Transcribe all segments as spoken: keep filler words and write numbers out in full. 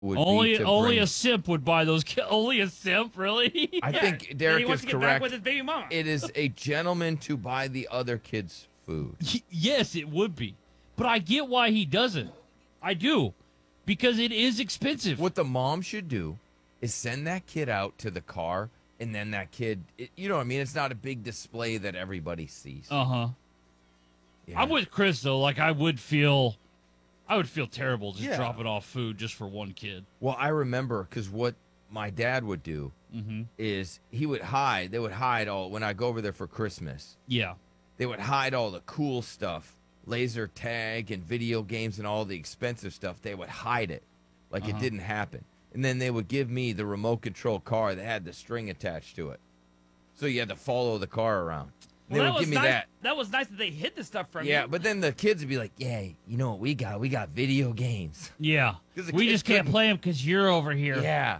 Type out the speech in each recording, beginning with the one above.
would only be to only bring, a simp would buy those. Ki- only a simp, really? I Yeah, think and Derek he wants is to get back correct. with his baby mama. It is a gentleman to buy the other kid's food. Y- yes, it would be, but I get why he doesn't. I do, because it is expensive. What the mom should do is send that kid out to the car, and then that kid, it, you know what I mean? It's not a big display that everybody sees. Uh huh. Yeah. I'm with Chris though. Like I would feel, I would feel terrible just Yeah. dropping off food just for one kid. Well, I remember because what my dad would do Mm-hmm. is he would hide. They would hide all when I go over there for Christmas. Yeah. They would hide all the cool stuff, laser tag and video games and all the expensive stuff. They would hide it like Uh-huh. it didn't happen. And then they would give me the remote control car that had the string attached to it. So you had to follow the car around. And Well, they that would was give me nice. that. That was nice that they hid the stuff from you. Yeah, but then the kids would be like, yeah, you know what we got? We got video games. Yeah. 'Cause the We kids just can't couldn't- play them because you're over here. Yeah.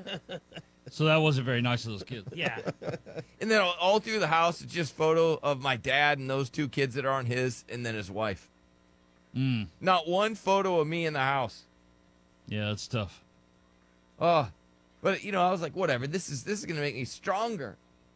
So that wasn't very nice of those kids. Yeah. And then all, all through the house, it's just photo of my dad and those two kids that aren't his, and then his wife. Mm. Not one photo of me in the house. Yeah, that's tough. Oh, but you know, I was like, whatever. This is this is gonna make me stronger.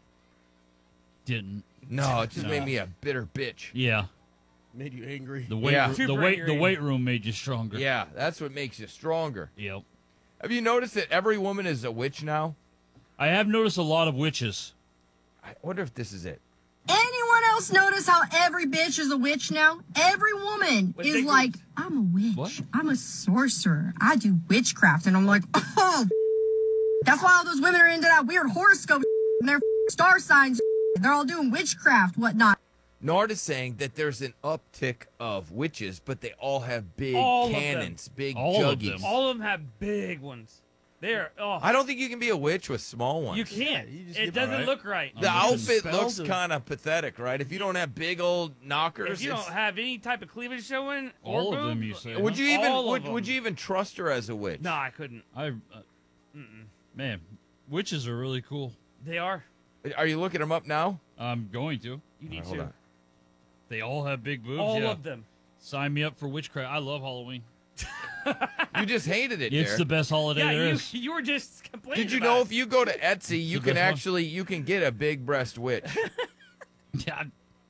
Didn't. No, it just No. made me a bitter bitch. Yeah. Made you angry. The weight. Yeah. The Super weight. The angry. weight room made you stronger. Yeah, that's what makes you stronger. Yep. Have you noticed that every woman is a witch now? I have noticed a lot of witches. I wonder if this is it. Anyone else notice how every bitch is a witch now? Every woman With is big like, boobs. I'm a witch. What? I'm a sorcerer. I do witchcraft. And I'm like, oh. That's why all those women are into that weird horoscope and their star signs. They're all doing witchcraft, whatnot. Nard is saying that there's an uptick of witches, but they all have big All of them. cannons, big All of juggies. them. All of them have big ones. They're oh, I don't think you can be a witch with small ones. you can't. you just it get- doesn't Alright. look right. The I'm looking outfit spells looks of- kind of pathetic, right? If you don't have big old knockers, If you it's- don't have any type of cleavage showing, or All of them, boob, you say? would huh? you even All of would, them. would you even trust her as a witch? No, I couldn't. I. Uh, man, witches are really cool. They are. Are you looking them up now? I'm going to. You need Alright, hold to. on. They all have big boobs. All yeah. of them. Sign me up for witchcraft. I love Halloween. You just hated it, It's Derek. the best holiday Yeah, there you, is. you were just complaining. Did you about know it. if you go to Etsy, you the can best one. actually you can get a big breast witch? Yeah.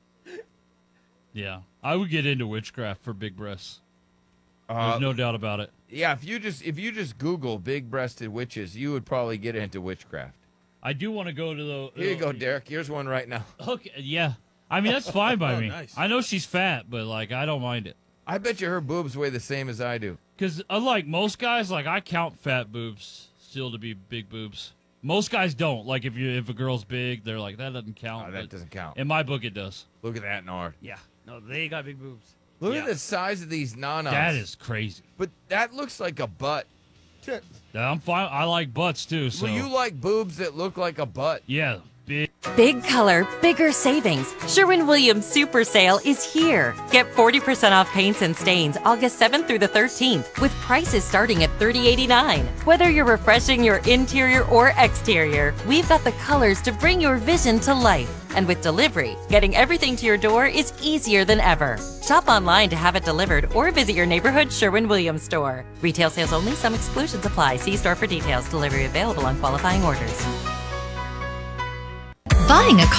Yeah. I would get into witchcraft for big breasts. Uh, There's no doubt about it. yeah, if you just if you just Google big breasted witches, you would probably get into witchcraft. I do want to go to the. Here you go, Derek. Here's one right now. Okay. Yeah. I mean, that's fine by Oh, me. nice. I know she's fat, but like, I don't mind it. I bet you her boobs weigh the same as I do. Because unlike most guys, like I count fat boobs still to be big boobs. Most guys don't. Like if you if a girl's big, they're like that doesn't count. Oh, that but doesn't count. in my book, it does. Look at that, Nard. Yeah. No, they got big boobs. Look Yeah. at the size of these nanas. That is crazy. But that looks like a butt. Yeah, I'm fine. I like butts too. So Well, you like boobs that look like a butt. yeah, big. Big color, bigger savings. Sherwin-Williams Super Sale is here. Get forty percent off paints and stains August seventh through the thirteenth with prices starting at thirty eighty-nine. Whether you're refreshing your interior or exterior, we've got the colors to bring your vision to life. And with delivery, getting everything to your door is easier than ever. Shop online to have it delivered or visit your neighborhood Sherwin-Williams store. Retail sales only, some exclusions apply. See store for details. Delivery available on qualifying orders. Buying a car